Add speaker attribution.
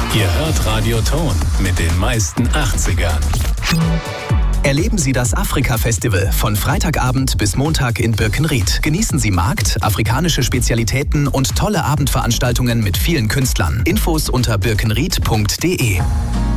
Speaker 1: Ihr hört Radio Ton mit den meisten 80ern.
Speaker 2: Erleben Sie das Afrika-Festival von Freitagabend bis Montag in Birkenried. Genießen Sie Markt, afrikanische Spezialitäten und tolle Abendveranstaltungen mit vielen Künstlern. Infos unter birkenried.de.